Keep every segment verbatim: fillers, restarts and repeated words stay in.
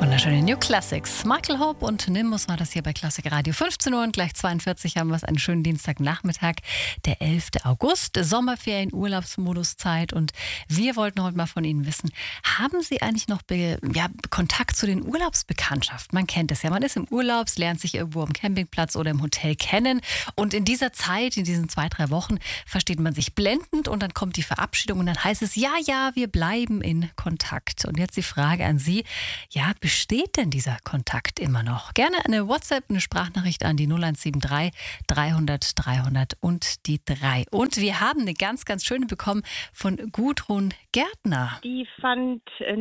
Wunderschöne New Classics. Michael Hope und Nimbus war das hier bei Klassik Radio. fünfzehn Uhr und gleich zweiundvierzig haben wir es, einen schönen Dienstagnachmittag, der elfter August, Sommerferien, Urlaubsmoduszeit, und wir wollten heute mal von Ihnen wissen, haben Sie eigentlich noch Be- ja, Kontakt zu den Urlaubsbekanntschaften? Man kennt es ja, man ist im Urlaub, lernt sich irgendwo am Campingplatz oder im Hotel kennen, und in dieser Zeit, in diesen zwei, drei Wochen versteht man sich blendend, und dann kommt die Verabschiedung und dann heißt es, ja, ja, wir bleiben in Kontakt. Und jetzt die Frage an Sie, ja, besteht denn dieser Kontakt immer noch? Gerne eine WhatsApp, eine Sprachnachricht an die null eins sieben drei dreihundert dreihundert und die drei. Und wir haben eine ganz, ganz schöne bekommen von Gudrun Gärtner. Die fand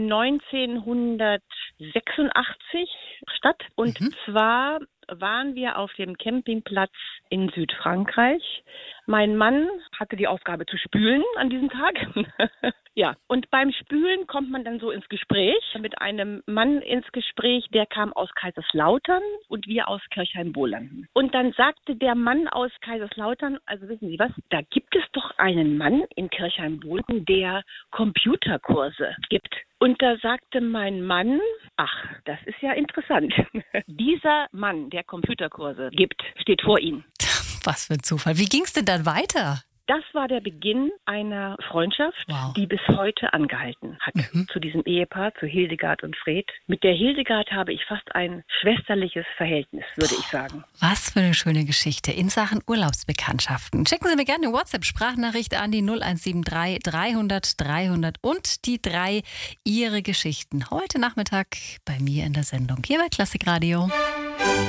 neunzehnhundertsechsundachtzig statt. Und mhm. zwar waren wir auf dem Campingplatz in Südfrankreich. Mein Mann hatte die Aufgabe zu spülen an diesem Tag. Ja, und beim Spülen kommt man dann so ins Gespräch mit einem Mann ins Gespräch, der kam aus Kaiserslautern und wir aus Kirchheim-Bohlanden. Und dann sagte der Mann aus Kaiserslautern, also wissen Sie was, da gibt es doch einen Mann in Kirchheim-Bohlanden, der Computerkurse gibt. Und da sagte mein Mann, ach, das ist ja interessant. Dieser Mann, der Computerkurse gibt, steht vor Ihnen. Was für ein Zufall. Wie ging es denn dann weiter? Das war der Beginn einer Freundschaft, wow. die bis heute angehalten hat. Mhm. Zu diesem Ehepaar, zu Hildegard und Fred. Mit der Hildegard habe ich fast ein schwesterliches Verhältnis, würde ich sagen. Was für eine schöne Geschichte in Sachen Urlaubsbekanntschaften. Schicken Sie mir gerne eine WhatsApp-Sprachnachricht an die null eins sieben drei dreihundert dreihundert und die drei, Ihre Geschichten. Heute Nachmittag bei mir in der Sendung hier bei Klassik Radio.